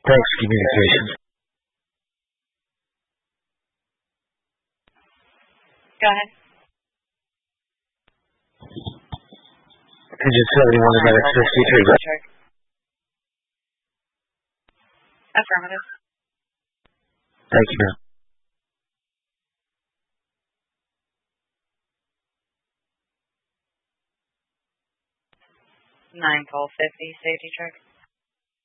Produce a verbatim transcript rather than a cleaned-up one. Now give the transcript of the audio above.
Thanks, communications. Go ahead. Engine seventy-one is at sixty-three. Affirmative. Thank you, ma'am. Nine call fifty, safety check.